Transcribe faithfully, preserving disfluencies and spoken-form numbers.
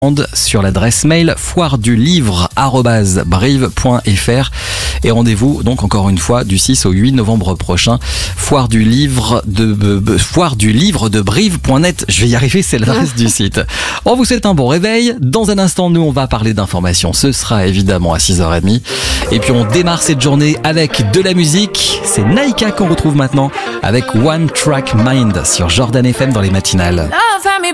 sur l'adresse mail foire du livre arobase brive point f r et rendez-vous donc encore une fois du six au huit novembre prochain. Foire du livre de euh, foire du livre de brive point net. Je vais y arriver, c'est l'adresse du site. On vous souhaite un bon réveil. Dans un instant, nous on va parler d'information. Ce sera évidemment à six heures trente. Et puis on démarre cette journée avec de la musique. C'est Naika qu'on retrouve maintenant avec One Track Mind sur Jordan F M dans les matinales.